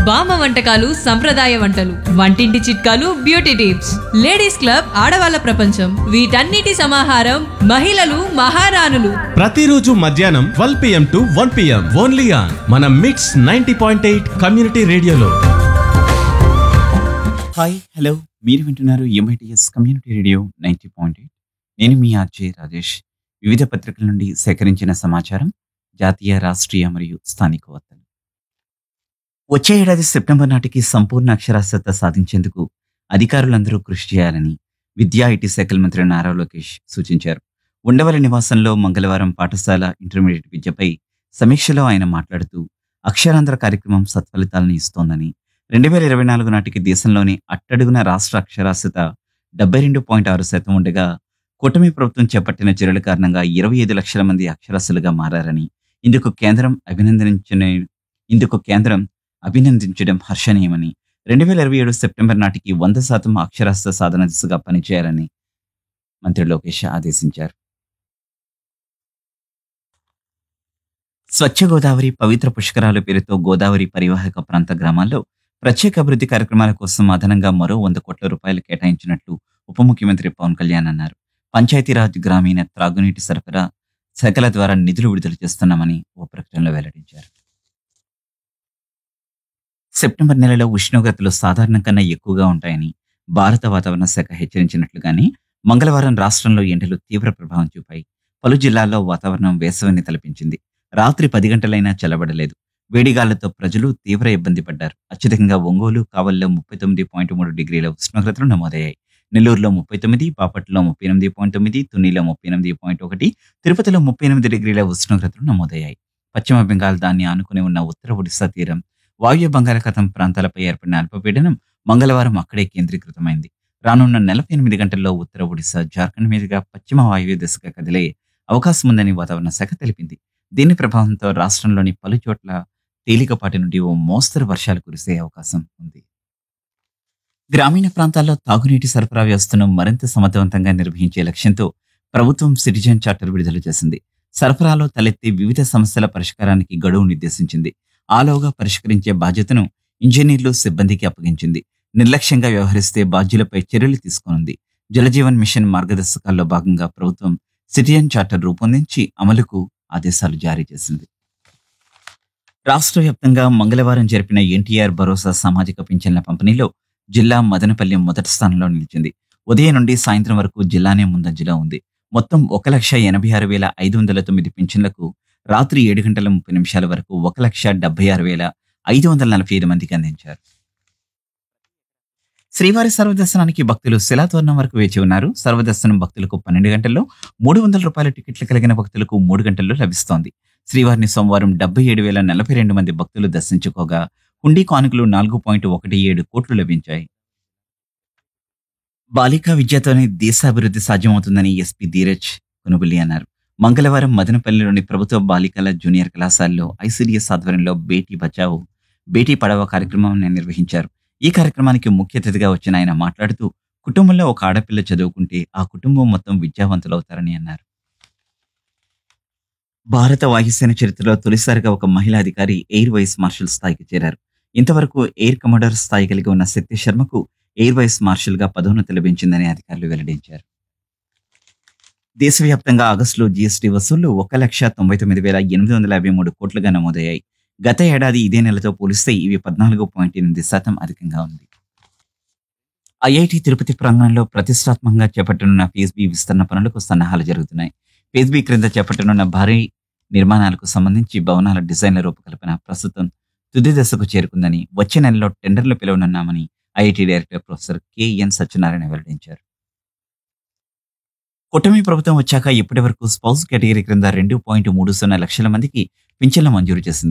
బామ్మ వంటకాలు సంప్రదాయ వంటలు, వంటింటి చిట్కాలు, బ్యూటీ టిప్స్, లేడీస్ క్లబ్ ఆడవాళ్ళ ప్రపంచం, వీటన్నిటి సమాహారం మహిళలు మహారాణులు. ప్రతిరోజు మధ్యాహ్నం 12 PM to 1 PM only on మన మిట్స్ 90.8 కమ్యూనిటీ రేడియోలో. హాయ్ హలో, మీరు వింటున్నారు ఎంఐటిఎస్ కమ్యూనిటీ రేడియో 90.8. నేను మీ ఆర్జే రాజేష్. వివిధ పత్రికల నుండి సేకరించిన సమాచారం, జాతీయ, రాష్ట్రీయ మరియు స్థానిక వార్తలు. వచ్చే ఏడాది సెప్టెంబర్ నాటికి సంపూర్ణ అక్షరాస్యత సాధించేందుకు అధికారులందరూ కృషి చేయాలని విద్యా ఐటీ శాఖల మంత్రి నారా లోకేష్ సూచించారు. ఉండవల్లి నివాసంలో మంగళవారం పాఠశాల, ఇంటర్మీడియట్ విద్యపై సమీక్షలో ఆయన మాట్లాడుతూ, అక్షరాంధ్ర కార్యక్రమం సత్ఫలితాలను ఇస్తోందని, 2024 నాటికి దేశంలోని అట్టడుగున రాష్ట్ర అక్షరాస్యత 72.6% ఉండగా, కూటమి ప్రభుత్వం చేపట్టిన చర్యల కారణంగా 25 లక్షల మంది అక్షరాస్యులుగా మారారని, ఇందుకు కేంద్రం అభినందించడం హర్షణీయమని, 2027 సెప్టెంబర్ నాటికి 100% అక్షరాస్యత సాధన దిశగా పనిచేయాలని మంత్రి లోకేష్ ఆదేశించారు. స్వచ్ఛ గోదావరి పవిత్ర పుష్కరాలు పేరుతో గోదావరి పరివాహక ప్రాంత గ్రామాల్లో ప్రత్యేక అభివృద్ధి కార్యక్రమాల కోసం అదనంగా మరో 100 కోట్ల రూపాయలు కేటాయించినట్లు ఉప ముఖ్యమంత్రి పవన్ కళ్యాణ్ అన్నారు. పంచాయతీరాజ్, గ్రామీణ త్రాగునీటి సరఫరా శాఖల ద్వారా నిధులు విడుదల చేస్తున్నామని ఓ ప్రకటనలో వెల్లడించారు. సెప్టెంబర్ నెలలో ఉష్ణోగ్రతలు సాధారణం కన్నా ఎక్కువగా ఉంటాయని భారత వాతావరణ శాఖ హెచ్చరించినట్లుగానే మంగళవారం రాష్ట్రంలో ఎండలు తీవ్ర ప్రభావం చూపాయి. పలు జిల్లాల్లో వాతావరణం వేసవిని తలపించింది. రాత్రి 10 గంటలైనా చల్లబడలేదు. వేడిగాళ్లతో ప్రజలు తీవ్ర ఇబ్బంది పడ్డారు. అత్యధికంగా ఒంగోలు, కావలిలో 39.3 డిగ్రీల ఉష్ణోగ్రతలు నమోదయ్యాయి. నెల్లూరులో 39, బాపట్లలో 38.9, తునిలో 38.1, తిరుపతిలో 38 డిగ్రీల ఉష్ణోగ్రతలు నమోదయ్యాయి. పశ్చిమ బెంగాల్, దాన్ని ఆనుకుని ఉన్న ఉత్తర ఒడిశా తీరం, వాయువ్య బంగాళాఖాతం ప్రాంతాలపై ఏర్పడిన అల్పపీడనం మంగళవారం అక్కడే కేంద్రీకృతమైంది. రానున్న 48 గంటల్లో ఉత్తర ఒడిశా, జార్ఖండ్ మీదుగా పశ్చిమ వాయువ్య దిశగా కదిలే అవకాశం ఉందని వాతావరణ శాఖ తెలిపింది. దీని ప్రభావంతో రాష్ట్రంలోని పలు చోట్ల తేలికపాటి నుండి ఓ మోస్తరు వర్షాలు కురిసే అవకాశం ఉంది. గ్రామీణ ప్రాంతాల్లో తాగునీటి సరఫరా వ్యవస్థను మరింత సమర్థవంతంగా నిర్వహించే లక్ష్యంతో ప్రభుత్వం సిటిజన్ చార్టర్ విడుదల చేసింది. సరఫరాలో తలెత్తే వివిధ సమస్యల పరిష్కారానికి గడువు నిర్దేశించింది. ఆలోగా పరిష్కరించే బాధ్యతను ఇంజనీర్లు, సిబ్బందికి అప్పగించింది. నిర్లక్ష్యంగా వ్యవహరిస్తే బాధ్యులపై చర్యలు తీసుకోనుంది. జలజీవన్ మిషన్ మార్గదర్శకాల్లో భాగంగా ప్రభుత్వం సిటిజన్ చార్టర్ రూపొందించి అమలుకు ఆదేశాలు జారీ చేసింది. రాష్ట్ర వ్యాప్తంగా మంగళవారం జరిపిన ఎన్టీఆర్ భరోసా సామాజిక పింఛన్ల పంపిణీలో జిల్లా మదనపల్లి మొదటి స్థానంలో నిలిచింది. ఉదయం నుండి సాయంత్రం వరకు జిల్లానే ముందంజలో ఉంది. మొత్తం 1,86,509 పింఛన్లకు రాత్రి 7 గంటల 30 నిమిషాల వరకు 1,76,545 మందికి అందించారు. శ్రీవారి సర్వదర్శనానికి భక్తులు శిలాతోరణం వరకు వేచి ఉన్నారు. సర్వదర్శనం భక్తులకు 12 గంటల్లో, 300 రూపాయల టికెట్లు కలిగిన భక్తులకు 3 గంటల్లో లభిస్తోంది. శ్రీవారిని సోమవారం 77,042 మంది భక్తులు దర్శించుకోగా, హుండీ కానుకలు 4.17 కోట్లు లభించాయి. బాలికా విద్యతోనే దేశాభివృద్ధి సాధ్యమవుతుందని ఎస్పీ ధీరజ్ కొనుబుల్లి అన్నారు. మంగళవారం మదనపల్లిలోని ప్రభుత్వ బాలికల జూనియర్ కళాశాలలో ఐసిడిఎస్ ఆధ్వర్యంలో బేటీ బచావో, బేటీ పడావో కార్యక్రమాన్ని నిర్వహించారు. ఈ కార్యక్రమానికి ముఖ్య అతిథిగా వచ్చిన ఆయన మాట్లాడుతూ, కుటుంబంలో ఒక ఆడపిల్ల చదువుకుంటే ఆ కుటుంబం మొత్తం విద్యావంతులవుతారని అన్నారు. భారత వాయుసేన చరిత్రలో తొలిసారిగా ఒక మహిళా అధికారి ఎయిర్ వైస్ మార్షల్ స్థాయికి చేరారు. ఇంతవరకు ఎయిర్ కమాండర్ స్థాయి కలిగి ఉన్న శక్తి శర్మకు ఎయిర్ వైస్ మార్షల్ గా పదోన్నతి లభించిందని అధికారులు వెల్లడించారు. దేశవ్యాప్తంగా ఆగస్టులో జీఎస్టీ వసూళ్లు 1,99,853 కోట్లుగా నమోదయ్యాయి. గత ఏడాది ఇదే నెలతో పోలిస్తే ఇవి 14.8% అధికంగా ఉంది. ఐఐటి తిరుపతి ప్రాంగణంలో ప్రతిష్టాత్మకంగా చేపట్టనున్న ఫేజ్ బి విస్తరణ పనులకు సన్నాహాలు జరుగుతున్నాయి. ఫేజ్ బి క్రింద చేపట్టనున్న భారీ నిర్మాణాలకు సంబంధించి భవనాల డిజైన్ల రూపకల్పన ప్రస్తుతం తుది దశకు చేరుకుందని, వచ్చే నెలలో టెండర్లు పిలువనున్నామని IIT director professor KN Satyanarayana వెల్లడించారు. కూటమి ప్రభుత్వం వచ్చాక ఇప్పటి వరకు స్పౌస్ కేటగిరీ క్రింద 2.30 లక్షల మందికి పింఛన్లు మంజూరు చేసింది.